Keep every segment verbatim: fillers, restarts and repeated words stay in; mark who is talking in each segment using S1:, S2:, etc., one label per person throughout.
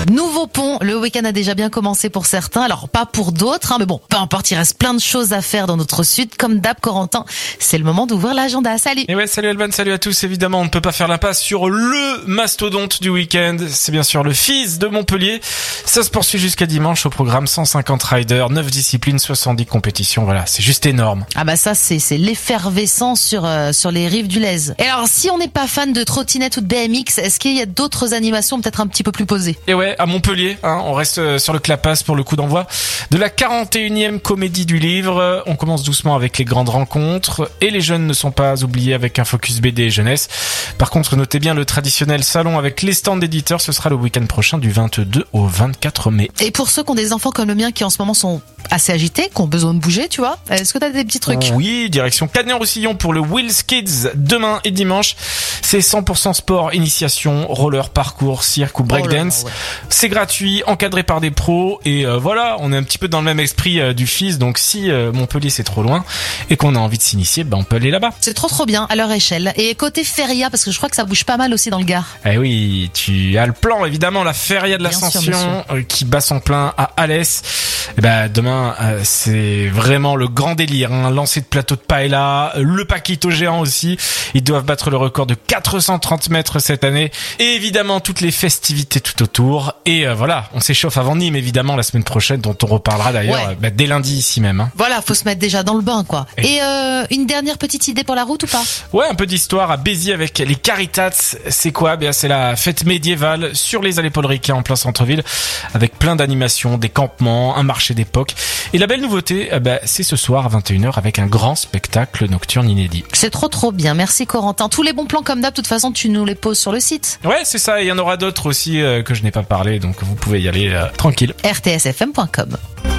S1: Nouveau pont, le week-end a déjà bien commencé pour certains, alors pas pour d'autres, hein, mais bon, peu importe, il reste plein de choses à faire dans notre sud. Comme d'hab, Corentin, c'est le moment d'ouvrir l'agenda. Salut.
S2: Et ouais, salut Alban, salut à tous. Évidemment, on ne peut pas faire l'impasse sur le mastodonte du week-end. C'est bien sûr le Fizz de Montpellier. Ça se poursuit jusqu'à dimanche au programme cent cinquante riders, neuf disciplines, soixante-dix compétitions. Voilà, c'est juste énorme.
S1: Ah bah ça, c'est c'est l'effervescence sur euh, sur les rives du Lez. Et alors, si on n'est pas fan de trottinette ou de B M X, est-ce qu'il y a d'autres animations peut-être un petit peu plus posées?
S2: Et ouais, à Montpellier, hein, on reste sur le Clapas pour le coup d'envoi de la quarante et unième comédie du livre. On commence doucement avec les grandes rencontres et les jeunes ne sont pas oubliés avec un focus B D et jeunesse. Par contre, notez bien le traditionnel salon avec les stands d'éditeurs, ce sera le week-end prochain du vingt-deux au vingt-quatre mai.
S1: Et pour ceux qui ont des enfants comme le mien qui en ce moment sont assez agités, qui ont besoin de bouger, tu vois, est-ce que t'as des petits trucs?
S2: Oui, direction Canet-Roussillon pour le Wheels Kids demain et dimanche. C'est cent pour cent sport, initiation, roller, parcours, cirque ou breakdance. Oh là là, ouais. C'est gratuit, encadré par des pros et euh, voilà, on est un petit peu dans le même esprit euh, du Fizz. Donc si euh, Montpellier c'est trop loin et qu'on a envie de s'initier, ben on peut aller là-bas.
S1: C'est trop trop bien à leur échelle. Et côté feria, parce que je crois que ça bouge pas mal aussi dans le Gard.
S2: Eh oui, tu as le plan évidemment, la feria de l'Ascension euh, qui bat son plein à Alès. Et ben demain euh, c'est vraiment le grand délire, hein. Lancer de plateau de paella, le paquito géant aussi. Ils doivent battre le record de quatre cent trente mètres cette année. Et évidemment toutes les festivités tout autour. Et euh, voilà, on s'échauffe avant Nîmes évidemment la semaine prochaine, dont on reparlera d'ailleurs ouais. euh, bah, dès lundi ici même. Hein.
S1: Voilà, faut se mettre déjà dans le bain quoi. Et, Et euh, une dernière petite idée pour la route ou pas?
S2: Ouais, un peu d'histoire à Béziers avec les Caritats. C'est quoi? Ben c'est la fête médiévale sur les allées Paul Riquet en plein centre-ville, avec plein d'animations, des campements, un marché d'époque. Et la belle nouveauté, ben, c'est ce soir à vingt et une heures avec un grand spectacle nocturne inédit.
S1: C'est trop trop bien, merci Corentin. Tous les bons plans comme d'hab, de toute façon tu nous les poses sur le site.
S2: Ouais, c'est ça, et il y en aura d'autres aussi euh, que je n'ai pas parlé, donc vous pouvez y aller euh, tranquille.
S1: R T S F M point com.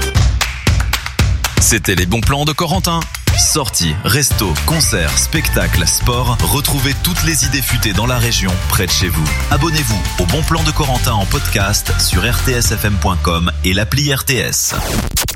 S3: C'était les bons plans de Corentin. Sorties, restos, concerts, spectacles, sport, retrouvez toutes les idées futées dans la région, près de chez vous. Abonnez-vous au Bon Plan de Corentin en podcast sur r t s f m point com et l'appli R T S.